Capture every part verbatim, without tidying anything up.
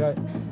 Geil.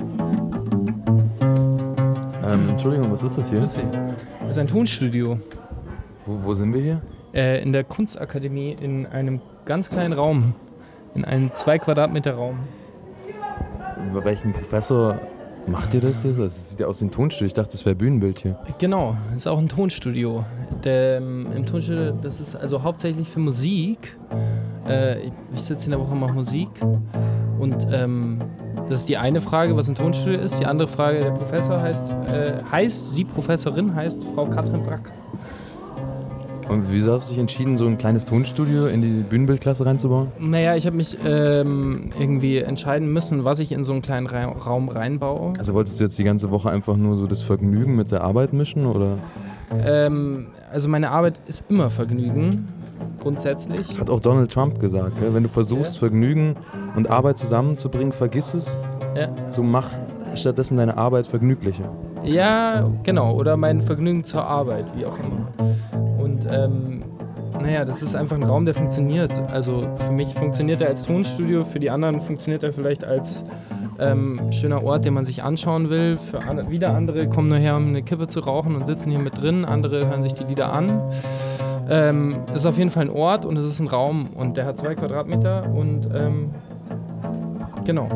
Ähm, Entschuldigung, was ist das hier? Das ist ein Tonstudio. Wo, wo sind wir hier? Äh, in der Kunstakademie in einem ganz kleinen Raum. In einem zwei Quadratmeter Raum. Über welchen Professor macht ihr das jetzt? Das sieht ja aus wie ein Tonstudio. Ich dachte, das wäre Bühnenbild hier. Genau, das ist auch ein Tonstudio. Der, ähm, Im Tonstudio, das ist also hauptsächlich für Musik. Äh, ich ich sitze in der Woche und mache Musik. Und ähm, das ist die eine Frage, was ein Tonstudio ist. Die andere Frage, der Professor heißt, äh, heißt sie Professorin, heißt Frau Katrin Brack. Und wieso hast du dich entschieden, so ein kleines Tonstudio in die Bühnenbildklasse reinzubauen? Naja, ich habe mich ähm, irgendwie entscheiden müssen, was ich in so einen kleinen Ra- Raum reinbaue. Also wolltest du jetzt die ganze Woche einfach nur so das Vergnügen mit der Arbeit mischen, oder? Ähm, also meine Arbeit ist immer Vergnügen, grundsätzlich. Hat auch Donald Trump gesagt, gell? Wenn du versuchst, Ja. Vergnügen und Arbeit zusammenzubringen, vergiss es. Ja. So mach stattdessen deine Arbeit vergnüglicher. Ja, genau. Oder mein Vergnügen zur Arbeit, wie auch immer. Und ähm, naja, das ist einfach ein Raum, der funktioniert. Also für mich funktioniert er als Tonstudio, für die anderen funktioniert er vielleicht als ähm, schöner Ort, den man sich anschauen will. Für an- wieder andere kommen nur her, um eine Kippe zu rauchen und sitzen hier mit drin. Andere hören sich die Lieder an. Ähm, es ist auf jeden Fall ein Ort und es ist ein Raum und der hat zwei Quadratmeter und ähm, genau.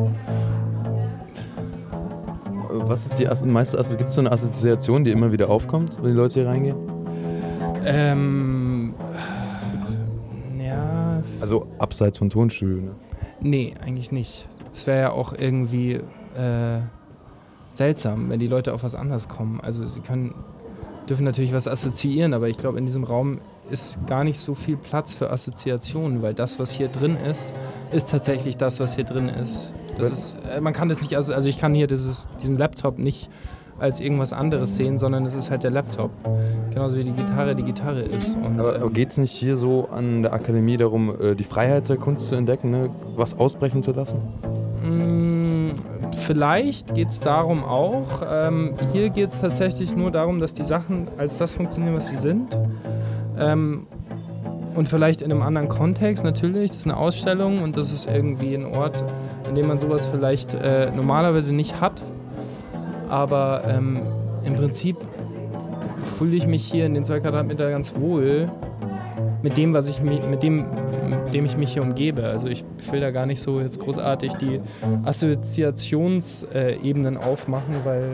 Was ist die As- meiste Assozi- Gibt es so eine Assoziation, die immer wieder aufkommt, wenn die Leute hier reingehen? Ähm, ja, Also abseits von Tonstudio, ne? nee, eigentlich nicht. Es wäre ja auch irgendwie äh, seltsam, wenn die Leute auf was anderes kommen. Also sie können, dürfen natürlich was assoziieren, aber ich glaube, in diesem Raum ist gar nicht so viel Platz für Assoziationen, weil das, was hier drin ist, ist tatsächlich das, was hier drin ist. Das ist äh, man kann das nicht, also, also ich kann hier dieses, diesen Laptop nicht als irgendwas anderes sehen, sondern es ist halt der Laptop. Genauso wie die Gitarre die Gitarre ist. Und, Aber, aber ähm, geht es nicht hier so an der Akademie darum, äh, die Freiheit der Kunst zu entdecken, ne? Was ausbrechen zu lassen? mh, vielleicht geht es darum auch. Ähm, hier geht es tatsächlich nur darum, dass die Sachen als das funktionieren, was sie sind. Ähm, und vielleicht in einem anderen Kontext, natürlich. Das ist eine Ausstellung und das ist irgendwie ein Ort, an dem man sowas vielleicht äh, normalerweise nicht hat. Aber ähm, im Prinzip fühle ich mich hier in den zwei Quadratmeter ganz wohl mit dem, was ich mi- mit dem, mit dem ich mich hier umgebe. Also ich will da gar nicht so jetzt großartig die Assoziationsebenen aufmachen, weil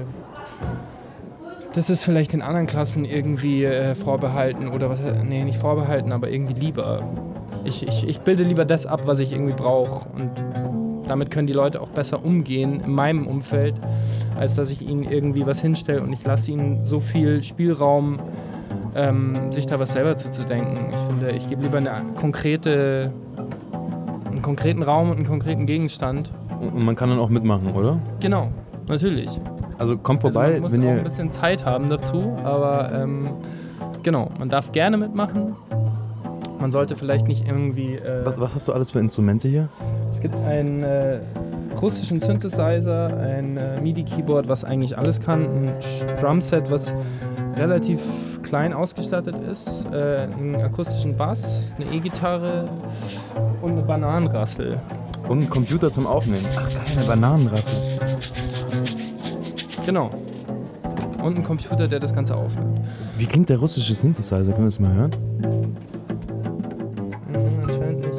das ist vielleicht in anderen Klassen irgendwie äh, vorbehalten oder was, nee, nicht vorbehalten, aber irgendwie lieber. Ich, ich, ich bilde lieber das ab, was ich irgendwie brauche und damit können die Leute auch besser umgehen in meinem Umfeld, als dass ich ihnen irgendwie was hinstelle und ich lasse ihnen so viel Spielraum, ähm, sich da was selber zuzudenken. Ich finde, ich gebe lieber eine konkrete, einen konkreten Raum und einen konkreten Gegenstand. Und, und man kann dann auch mitmachen, oder? Genau, natürlich. Also kommt Also vorbei, man muss wenn auch ihr... ein bisschen Zeit haben dazu, aber ähm, genau, man darf gerne mitmachen. Man sollte vielleicht nicht irgendwie... Äh, Was, was hast du alles für Instrumente hier? Es gibt einen äh, russischen Synthesizer, ein äh, MIDI-Keyboard, was eigentlich alles kann, ein Drumset, was relativ klein ausgestattet ist, äh, einen akustischen Bass, eine E-Gitarre und eine Bananenrassel. Und einen Computer zum Aufnehmen. Ach, eine Bananenrasse. Genau. Und ein Computer, der das Ganze aufnimmt. Wie klingt der russische Synthesizer? Können wir das mal hören? Mhm, anscheinend nicht.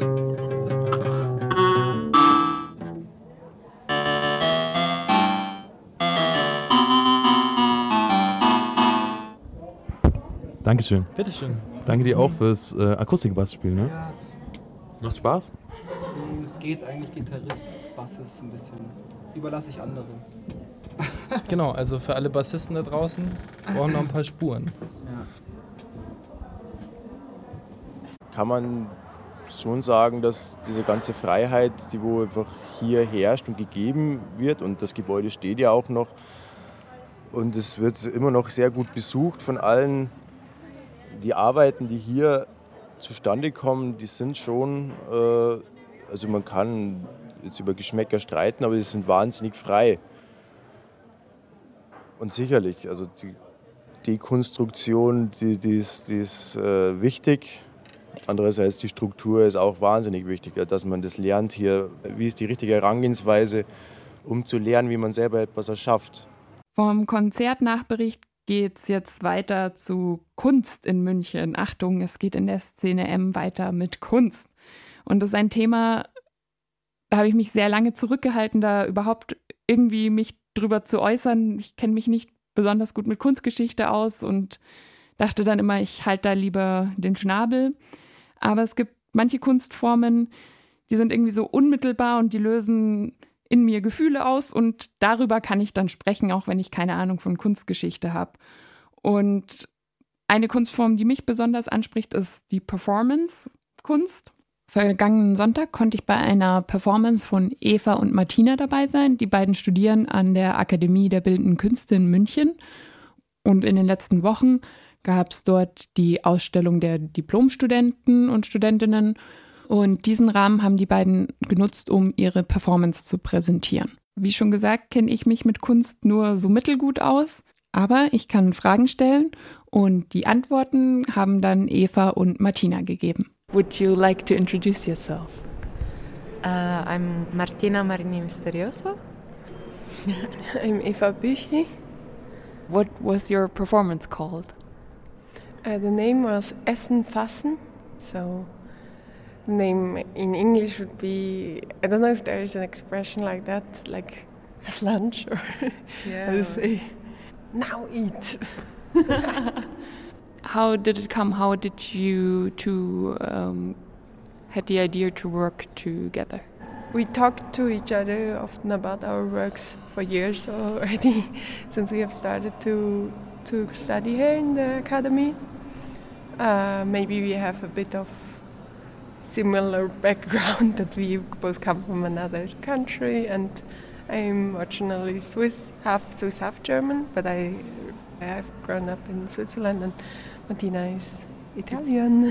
Dankeschön. Bitteschön. Danke dir auch fürs äh, Akustikbassspiel, ne? Ja, Macht Spaß? es geht eigentlich Gitarrist, Bass ist ein bisschen. Überlasse ich anderen. Genau, also für alle Bassisten da draußen brauchen noch ein paar Spuren. Ja. Kann man schon sagen, dass diese ganze Freiheit, die wo einfach hier herrscht und gegeben wird, und das Gebäude steht ja auch noch und es wird immer noch sehr gut besucht von allen. Die Arbeiten, die hier zustande kommen, die sind schon, äh, also man kann jetzt über Geschmäcker streiten, aber die sind wahnsinnig frei. Und sicherlich, also die Dekonstruktion, die, die ist, die ist äh, wichtig. Andererseits die Struktur ist auch wahnsinnig wichtig, dass man das lernt hier, wie ist die richtige Herangehensweise um zu lernen, wie man selber etwas erschafft. Vom Konzertnachbericht geht es jetzt weiter zu Kunst in München. Achtung, es geht in der Szene M weiter mit Kunst. Und das ist ein Thema, da habe ich mich sehr lange zurückgehalten, da überhaupt irgendwie mich drüber zu äußern. Ich kenne mich nicht besonders gut mit Kunstgeschichte aus und dachte dann immer, ich halte da lieber den Schnabel. Aber es gibt manche Kunstformen, die sind irgendwie so unmittelbar und die lösen in mir Gefühle aus und darüber kann ich dann sprechen, auch wenn ich keine Ahnung von Kunstgeschichte habe. Und eine Kunstform, die mich besonders anspricht, ist die Performance-Kunst. Vergangenen Sonntag konnte ich bei einer Performance von Eva und Martina dabei sein. Die beiden studieren an der Akademie der Bildenden Künste in München. Und in den letzten Wochen gab es dort die Ausstellung der Diplomstudenten und Studentinnen. Und diesen Rahmen haben die beiden genutzt, um ihre Performance zu präsentieren. Wie schon gesagt, kenne ich mich mit Kunst nur so mittelgut aus, aber ich kann Fragen stellen und die Antworten haben dann Eva und Martina gegeben. Would you like to introduce yourself? Uh, I'm Martina Marini Misterioso. I'm Eva Büchi. What was your performance called? Uh, the name was Essen Fassen, so the name in English would be, I don't know if there is an expression like that, like have lunch or Yeah. how to say, now eat. How did it come? How did you two um, had the idea to work together? We talked to each other often about our works for years already, since we have started to to study here in the academy. Uh, maybe we have a bit of similar background that we both come from another country, and I'm originally Swiss, half Swiss, half German, but I, I have grown up in Switzerland, and Martina is Italian.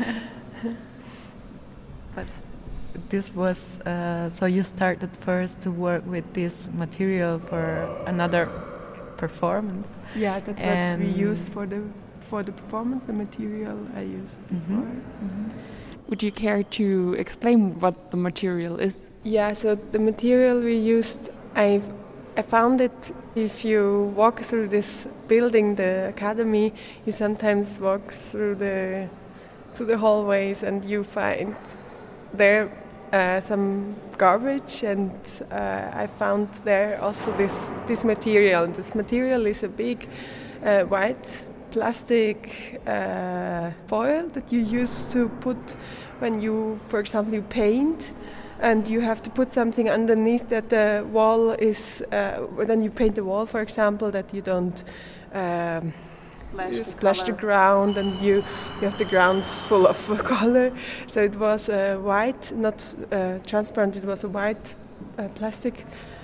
But this was, uh, so you started first to work with this material for another performance. Yeah, that's what we used for the for the performance, the material I used before. Mm-hmm. Mm-hmm. Would you care to explain what the material is? Yeah, so the material we used, I've, I found it, if you walk through this building, the academy, you sometimes walk through the through the hallways and you find there uh, some garbage, and uh, I found there also this, this material. This material is a big uh, white plastic uh, foil that you use to put when you, for example, you paint, and you have to put something underneath that the wall is, uh, then you paint the wall, for example, that you don't um, Splash, splash the ground, and you, you have the ground full of color. So it was uh, white, not uh, transparent, it was a white uh, plastic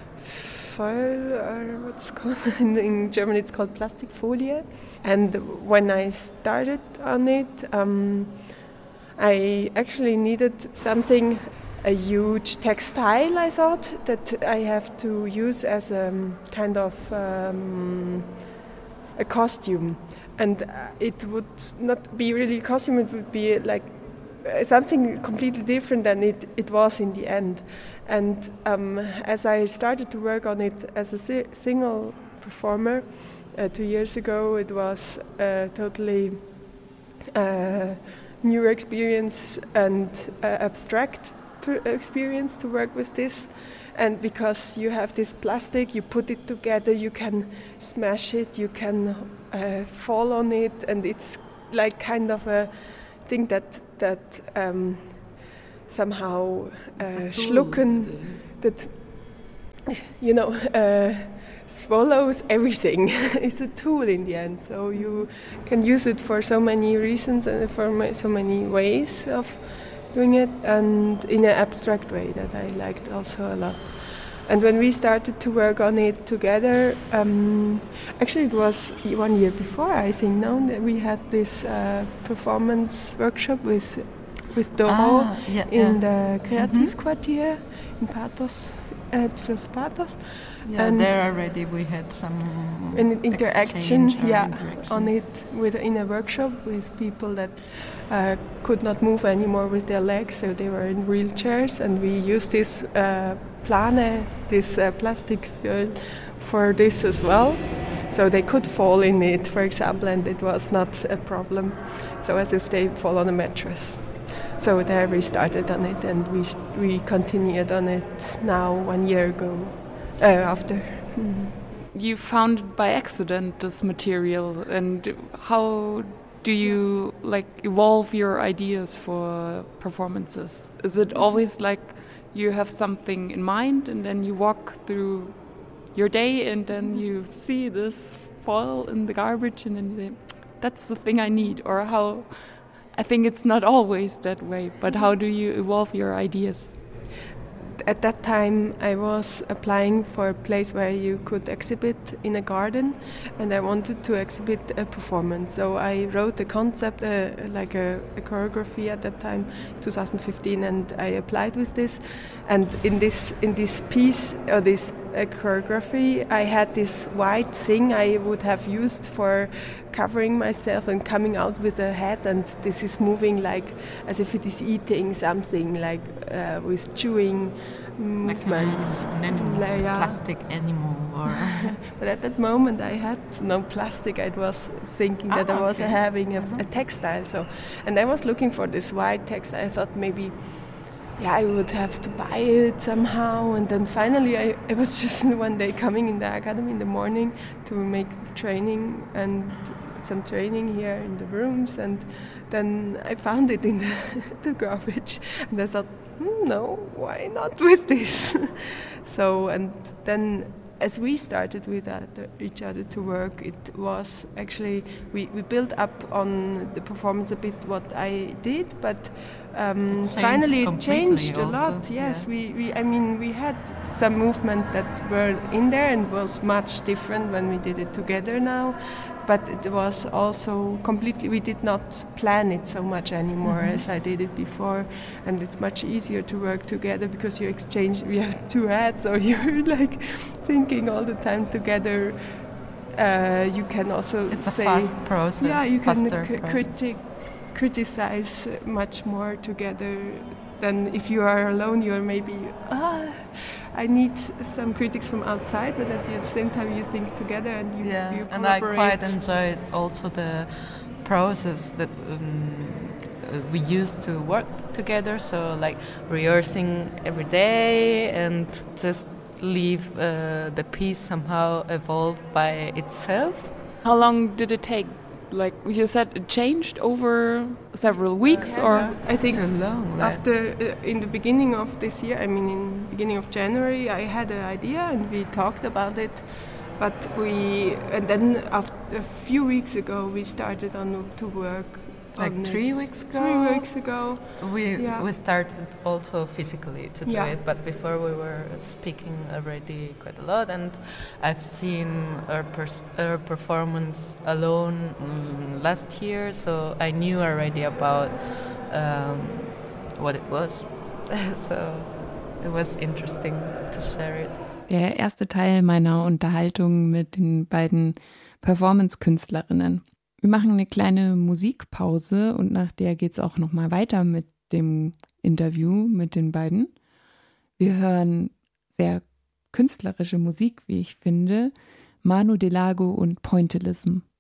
foil, or what's it called? in, in German it's called Plastikfolie. And when I started on it, um, I actually needed something, a huge textile, I thought, that I have to use as a kind of um, a costume. And it would not be really a costume, it would be like something completely different than it, it was in the end. And um, as I started to work on it as a si- single performer uh, two years ago, it was a totally uh, new experience and uh, abstract per- experience to work with this. And because you have this plastic, you put it together, you can smash it, you can uh, fall on it, and it's like kind of a thing that that um, somehow uh, schlucken, that you know uh, swallows everything. It's a tool in the end, so you can use it for so many reasons and for ma- so many ways of doing it, and in an abstract way that I liked also a lot. And when we started to work on it together, um, actually it was one year before, I think, now that we had this uh, performance workshop with with Doro Ah, yeah, in yeah. the Kreativquartier in Pathos, uh, Schloss Pathos. Yeah, And there already we had some an interaction, exchange or yeah, interaction. on it with in a workshop with people that uh, could not move anymore with their legs, so they were in wheelchairs, and we used this uh, plane, this uh, plastic foil, for this as well. So they could fall in it, for example, and it was not a problem. So as if they fall on a mattress. So there we started on it, and we we continued on it now one year ago, uh, after. Mm-hmm. You found it by accident, this material, and how do you like evolve your ideas for performances? Is it always like you have something in mind and then you walk through your day and then you see this fall in the garbage and then you say, that's the thing I need? Or how? I think it's not always that way, but how do you evolve your ideas? At that time, I was applying for a place where you could exhibit in a garden, and I wanted to exhibit a performance. So I wrote a concept, uh, like a, a choreography at that time, twenty fifteen, and I applied with this. And in this in this piece, or this uh, choreography, I had this white thing I would have used for covering myself and coming out with a head, and this is moving like as if it is eating something, like uh, with chewing movements. Like an animal, like, yeah. Plastic animal. Or but at that moment I had no plastic. I was thinking that ah, I was okay. having a, uh-huh. a textile. So, and I was looking for this white textile. I thought maybe, yeah, I would have to buy it somehow. And then finally, I, I was just one day coming in the academy in the morning to make training and some training here in the rooms, and then I found it in the, the garbage, and I thought, hmm, no, why not with this? So, and then as we started with other, each other to work, it was actually, we, we built up on the performance a bit what I did, but um, It changed finally it completely changed a also, lot. Yes, yeah. we, we, I mean, we had some movements that were in there and was much different when we did it together now. But it was also completely, we did not plan it so much anymore mm-hmm. as I did it before. And it's much easier to work together because you exchange, we have two heads, so you're like thinking all the time together. Uh, you can also it's a say, fast process. Yeah, you can faster c- process. criti- criticize much more together than if you are alone. You are maybe, ah, I need some critics from outside, but at the same time you think together and you, yeah, you and I collaborate. quite enjoyed also the process that um, we used to work together. So like rehearsing every day and just leave uh, the piece somehow evolve by itself. How long did it take? Like you said, it changed over several weeks, Yeah, or yeah. I think Too long, like- after uh, in the beginning of this year, I mean in the beginning of January, I had an idea and we talked about it. But we and then after a few weeks ago, we started on to work. Like on three it. weeks ago? Three weeks ago. We Yeah. we started also physically to do Yeah. it, but before we were speaking already quite a lot, and I've seen her, pers- her performance alone um, last year, so I knew already about um, what it was. So it was interesting to share it. der erste Teil meiner Unterhaltung mit den beiden Performance-Künstlerinnen. Wir machen eine kleine Musikpause und nach der geht es auch nochmal weiter mit dem Interview mit den beiden. Wir hören sehr künstlerische Musik, wie ich finde. Manu Delago und Pointillism.